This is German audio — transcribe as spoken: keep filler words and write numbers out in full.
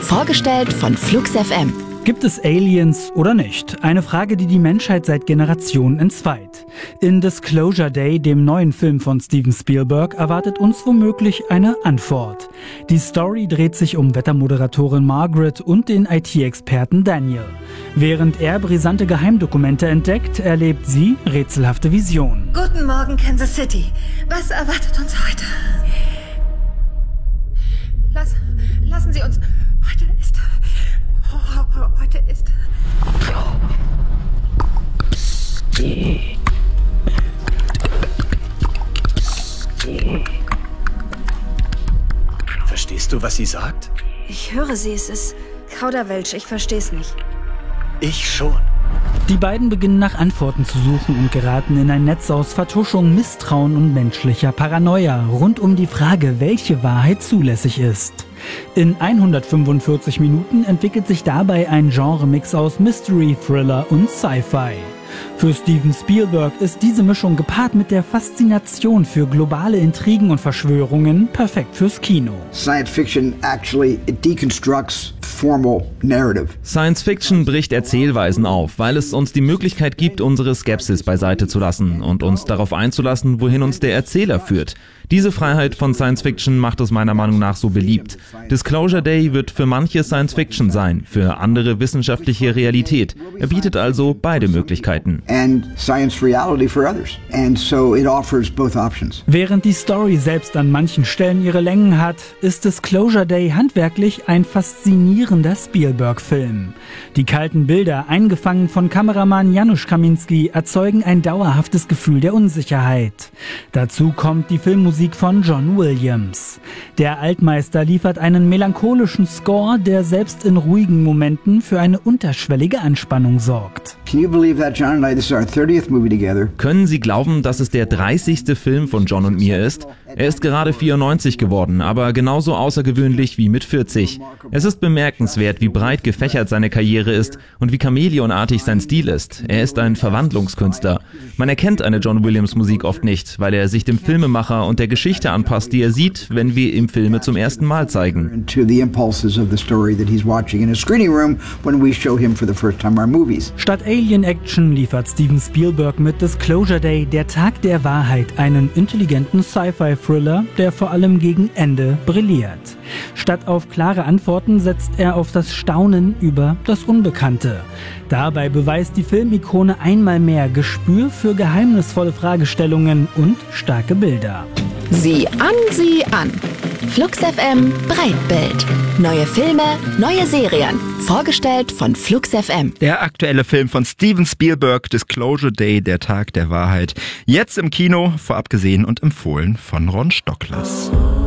Vorgestellt von Flux F M. Gibt es Aliens oder nicht? Eine Frage, die die Menschheit seit Generationen entzweit. In Disclosure Day, dem neuen Film von Steven Spielberg, erwartet uns womöglich eine Antwort. Die Story dreht sich um Wettermoderatorin Margaret und den I T-Experten Daniel. Während er brisante Geheimdokumente entdeckt, erlebt sie rätselhafte Visionen. Guten Morgen, Kansas City. Was erwartet uns heute? Lass, lassen Sie uns... Heute ist... Heute ist... Verstehst du, was sie sagt? Ich höre sie, es ist Kauderwelsch, ich versteh's nicht. Ich schon. Die beiden beginnen nach Antworten zu suchen und geraten in ein Netz aus Vertuschung, Misstrauen und menschlicher Paranoia rund um die Frage, welche Wahrheit zulässig ist. In hundertfünfundvierzig Minuten entwickelt sich dabei ein Genremix aus Mystery, Thriller und Sci-Fi. Für Steven Spielberg ist diese Mischung gepaart mit der Faszination für globale Intrigen und Verschwörungen perfekt fürs Kino. Science fiction actually it deconstructs formal narrative. Science Fiction bricht Erzählweisen auf, weil es uns die Möglichkeit gibt, unsere Skepsis beiseite zu lassen und uns darauf einzulassen, wohin uns der Erzähler führt. Diese Freiheit von Science Fiction macht es meiner Meinung nach so beliebt. Disclosure Day wird für manche Science Fiction sein, für andere wissenschaftliche Realität. Er bietet also beide Möglichkeiten. And science reality for others. And so it offers both options. Während die Story selbst an manchen Stellen ihre Längen hat, ist Disclosure Day handwerklich ein faszinierender Spielberg-Film. Die kalten Bilder, eingefangen von Kameramann Janusz Kaminski, erzeugen ein dauerhaftes Gefühl der Unsicherheit. Dazu kommt die Filmmusik von John Williams. Der Altmeister liefert einen melancholischen Score, der selbst in ruhigen Momenten für eine unterschwellige Anspannung sorgt. Can you believe that, John and I, this is our thirtieth movie together? Können Sie glauben, dass es der dreißigste Film von John und mir ist? Er ist gerade vierundneunzig geworden, aber genauso außergewöhnlich wie mit vierzig. Es ist bemerkenswert, wie breit gefächert seine Karriere ist und wie chamäleonartig sein Stil ist. Er ist ein Verwandlungskünstler. Man erkennt eine John Williams Musik oft nicht, weil er sich dem Filmemacher und der Geschichte anpasst, die er sieht, wenn wir ihm Filme zum ersten Mal zeigen. Statt Alien-Action liefert Steven Spielberg mit Disclosure Day, der Tag der Wahrheit, einen intelligenten Sci-Fi-Thriller, der vor allem gegen Ende brilliert. Statt auf klare Antworten setzt er auf das Staunen über das Unbekannte. Dabei beweist die Filmikone einmal mehr Gespür für geheimnisvolle Fragestellungen und starke Bilder. Sieh an, sieh an. Flux F M Breitbild. Neue Filme, neue Serien. Vorgestellt von Flux F M. Der aktuelle Film von Steven Spielberg, Disclosure Day, der Tag der Wahrheit. Jetzt im Kino, vorab gesehen und empfohlen von Ron Stocklers.